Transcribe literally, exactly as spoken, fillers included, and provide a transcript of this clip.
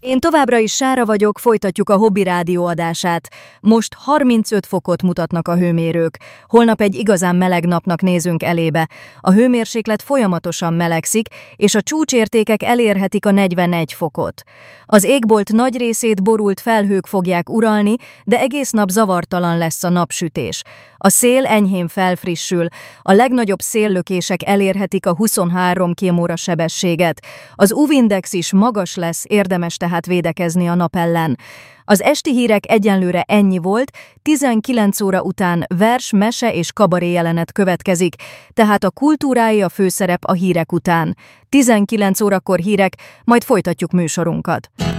Én továbbra is Sára vagyok, folytatjuk a Hobby Rádió adását. Most harmincöt fokot mutatnak a hőmérők. Holnap egy igazán meleg napnak nézünk elébe. A hőmérséklet folyamatosan melegszik, és a csúcsértékek elérhetik a negyvenegy fokot. Az égbolt nagy részét borult felhők fogják uralni, de egész nap zavartalan lesz a napsütés. A szél enyhén felfrissül, a legnagyobb széllökések elérhetik a huszonhárom kilométer sebességet. Az u vé-index is magas lesz, érdemes tehát védekezni a nap ellen. Az esti hírek egyenlőre ennyi volt, tizenkilenc óra után vers, mese és kabaré jelenet következik, tehát a kultúrái a főszerep a hírek után. tizenkilenc órakor hírek, majd folytatjuk műsorunkat.